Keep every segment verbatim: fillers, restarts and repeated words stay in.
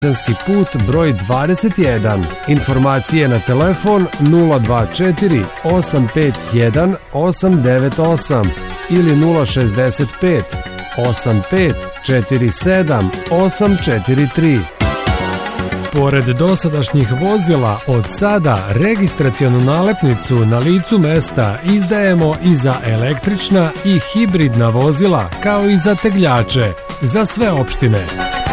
put broj dvadeset jedan. Informacije na telefon nula dva četiri osam pet jedan osam devet osam ili nula šezdeset pet osam pet četiri sedam osam četiri tri. Pored dosadašnjih vozila, od sada registracionu nalepnicu na licu mesta izdajemo i za električna i hibridna vozila, kao i za tegljače, za sve opštine.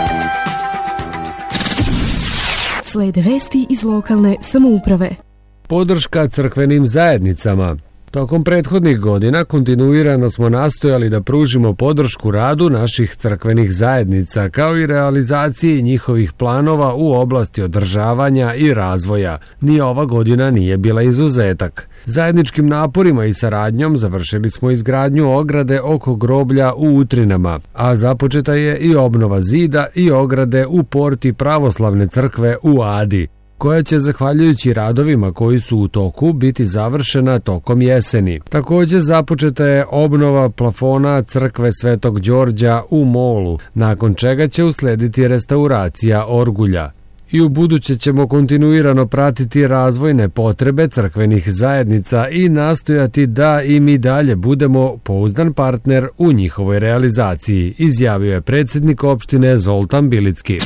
Slede vesti iz lokalne samouprave. Podrška crkvenim zajednicama. Tokom prethodnih godina kontinuirano smo nastojali da pružimo podršku radu naših crkvenih zajednica, kao i realizaciji njihovih planova u oblasti održavanja i razvoja. Ni ova godina nije bila izuzetak. Zajedničkim naporima i saradnjom završili smo izgradnju ograde oko groblja u Utrinama, a započeta je i obnova zida i ograde u porti Pravoslavne crkve u Adi, koja će, zahvaljujući radovima koji su u toku, biti završena tokom jeseni. Također započeta je obnova plafona crkve Svetog Đorđa u Molu, nakon čega će uslediti restauracija orgulja. I u buduće ćemo kontinuirano pratiti razvojne potrebe crkvenih zajednica i nastojati da i mi dalje budemo pouzdan partner u njihovoj realizaciji, izjavio je predsjednik opštine Zoltan Bilicki.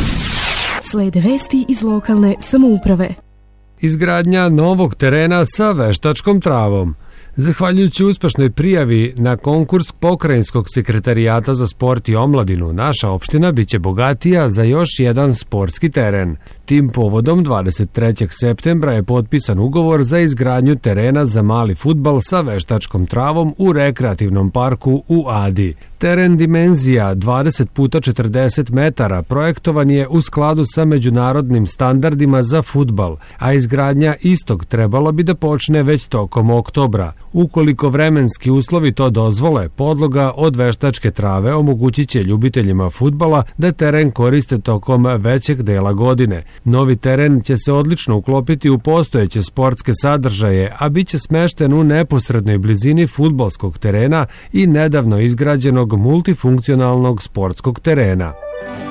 Slede vesti iz lokalne samouprave. Izgradnja novog terena sa veštačkom travom. Zahvaljujući uspešnoj prijavi na konkurs Pokrajinskog sekretarijata za sport i omladinu, naša opština biće bogatija za još jedan sportski teren. Tim povodom dvadeset trećeg septembra je potpisan ugovor za izgradnju terena za mali fudbal sa veštačkom travom u rekreativnom parku u Adi. Teren dimenzija dvadeset puta četrdeset metara projektovan je u skladu sa međunarodnim standardima za fudbal, a izgradnja istog trebalo bi da počne već tokom oktobra. Ukoliko vremenski uslovi to dozvole, podloga od veštačke trave omogućit će ljubiteljima fudbala da teren koriste tokom većeg dela godine. Novi teren će se odlično uklopiti u postojeće sportske sadržaje, a bit će smešten u neposrednoj blizini fudbalskog terena i nedavno izgrađenog multifunkcionalnog sportskog terena.